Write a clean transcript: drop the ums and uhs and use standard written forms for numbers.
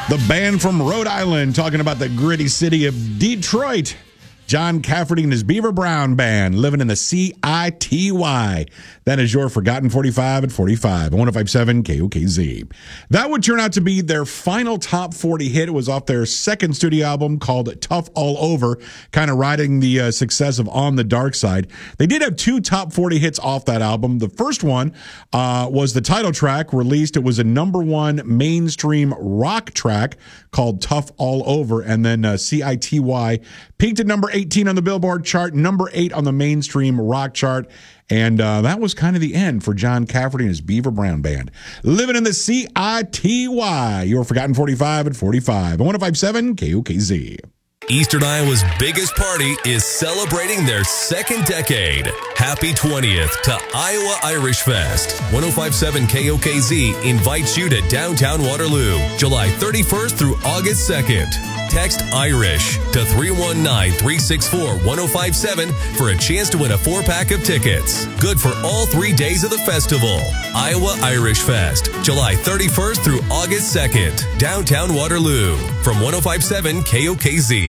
The band from Rhode Island talking about the gritty city of Detroit. John Cafferty and his Beaver Brown Band living in the CITY. That is your Forgotten 45 at 45 on 105.7 KOKZ. That would turn out to be their final top 40 hit. It was off their second studio album called Tough All Over, kind of riding the success of On the Dark Side. They did have two top 40 hits off that album. The first one was the title track released. It was a #1 mainstream rock track called Tough All Over. And then CITY peaked at number 18 on the Billboard chart, number 8 on the mainstream rock chart. And that was kind of the end for John Cafferty and his Beaver Brown Band. Living in the CITY, your Forgotten 45 at 45 on 105.7 KOKZ. Eastern Iowa's biggest party is celebrating their second decade. Happy 20th to Iowa Irish Fest. 105.7 KOKZ invites you to downtown Waterloo, July 31st through August 2nd. Text IRISH to 319-364-1057 for a chance to win a 4-pack of tickets. Good for all 3 days of the festival. Iowa Irish Fest, July 31st through August 2nd. Downtown Waterloo. From 105.7 KOKZ.